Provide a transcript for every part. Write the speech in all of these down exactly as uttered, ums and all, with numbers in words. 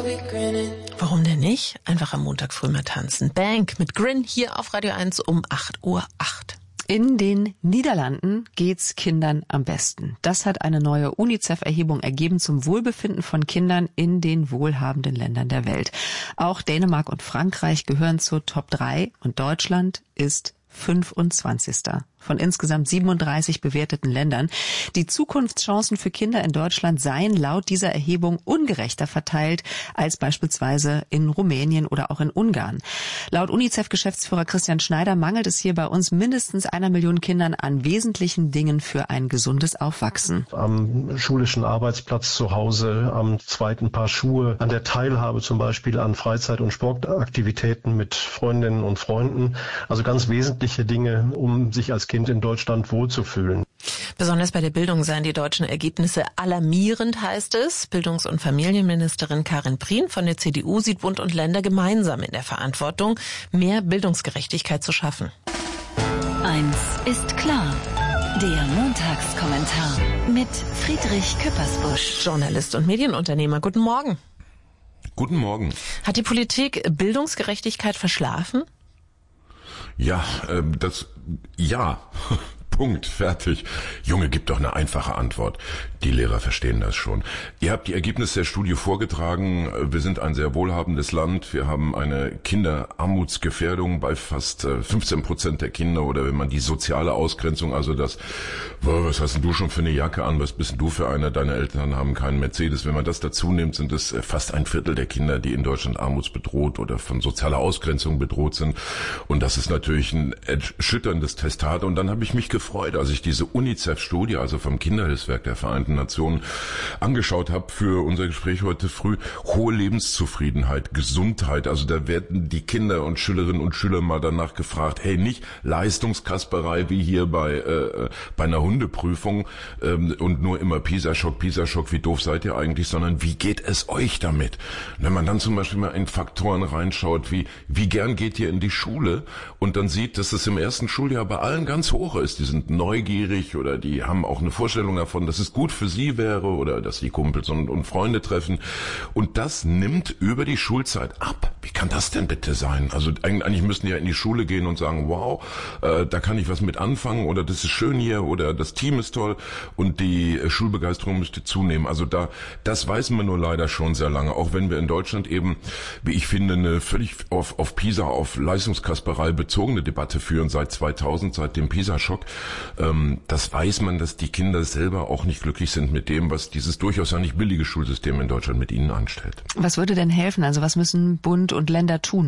Warum denn nicht? Einfach am Montag früh mal tanzen. Bank mit Grin hier auf Radio eins um acht Uhr acht. In den Niederlanden geht's Kindern am besten. Das hat eine neue UNICEF-Erhebung ergeben zum Wohlbefinden von Kindern in den wohlhabenden Ländern der Welt. Auch Dänemark und Frankreich gehören zur Top drei und Deutschland ist fünfundzwanzigster von insgesamt siebenunddreißig bewerteten Ländern. Die Zukunftschancen für Kinder in Deutschland seien laut dieser Erhebung ungerechter verteilt als beispielsweise in Rumänien oder auch in Ungarn. Laut UNICEF-Geschäftsführer Christian Schneider mangelt es hier bei uns mindestens einer Million Kindern an wesentlichen Dingen für ein gesundes Aufwachsen. Am schulischen Arbeitsplatz zu Hause, am zweiten Paar Schuhe, an der Teilhabe zum Beispiel an Freizeit- und Sportaktivitäten mit Freundinnen und Freunden. Also ganz wesentliche Dinge, um sich als Kind in Deutschland wohlzufühlen. Besonders bei der Bildung seien die deutschen Ergebnisse alarmierend, heißt es. Bildungs- und Familienministerin Karin Prien von der C D U sieht Bund und Länder gemeinsam in der Verantwortung, mehr Bildungsgerechtigkeit zu schaffen. Eins ist klar. Der Montagskommentar mit Friedrich Küppersbusch. Journalist und Medienunternehmer, guten Morgen. Guten Morgen. Hat die Politik Bildungsgerechtigkeit verschlafen? Ja, äh, das, ja, Punkt, fertig. Junge, gib doch eine einfache Antwort. Die Lehrer verstehen das schon. Ihr habt die Ergebnisse der Studie vorgetragen. Wir sind ein sehr wohlhabendes Land. Wir haben eine Kinderarmutsgefährdung bei fast fünfzehn Prozent der Kinder. Oder wenn man die soziale Ausgrenzung, also das, was hast denn du schon für eine Jacke an? Was bist denn du für einer? Deine Eltern haben keinen Mercedes. Wenn man das dazu nimmt, sind es fast ein Viertel der Kinder, die in Deutschland armutsbedroht oder von sozialer Ausgrenzung bedroht sind. Und das ist natürlich ein erschütterndes Testat. Und dann habe ich mich gefreut, als ich diese UNICEF-Studie, also vom Kinderhilfswerk der Vereinten Nationen, angeschaut habe für unser Gespräch heute früh. Hohe Lebenszufriedenheit, Gesundheit, also da werden die Kinder und Schülerinnen und Schüler mal danach gefragt, hey, nicht Leistungskasperei wie hier bei äh, bei einer Hundeprüfung ähm, und nur immer PISA-Schock, PISA-Schock, wie doof seid ihr eigentlich, sondern wie geht es euch damit? Wenn man dann zum Beispiel mal in Faktoren reinschaut, wie wie gern geht ihr in die Schule und dann sieht, dass es im ersten Schuljahr bei allen ganz hoch ist, die sind neugierig oder die haben auch eine Vorstellung davon, dass es gut für sie wäre oder dass sie Kumpels und, und Freunde treffen. Und das nimmt über die Schulzeit ab. Wie kann das denn bitte sein? Also eigentlich müssten die ja in die Schule gehen und sagen, wow, äh, da kann ich was mit anfangen oder das ist schön hier oder das Team ist toll und die äh, Schulbegeisterung müsste zunehmen. Also da, das weiß man nur leider schon sehr lange. Auch wenn wir in Deutschland eben, wie ich finde, eine völlig auf, auf PISA, auf Leistungskasperei bezogene Debatte führen seit zweitausend, seit dem PISA-Schock. Ähm, das weiß man, dass die Kinder selber auch nicht glücklich sind mit dem, was dieses durchaus ja nicht billige Schulsystem in Deutschland mit ihnen anstellt. Was würde denn helfen? Also was müssen Bund und Länder tun?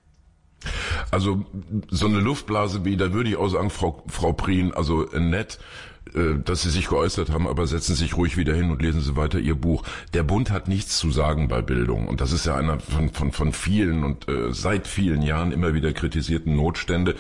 Also so eine Luftblase wie, da würde ich auch sagen, Frau, Frau Prien, also nett, dass Sie sich geäußert haben, aber setzen Sie sich ruhig wieder hin und lesen Sie weiter Ihr Buch. Der Bund hat nichts zu sagen bei Bildung und das ist ja einer von von von vielen und äh, seit vielen Jahren immer wieder kritisierten Notstände.